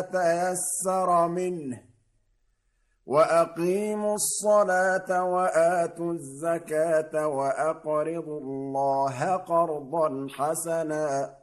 تيسر منه وأقيموا الصلاة وآتوا الزكاة وأقرضوا الله قرضا حسنا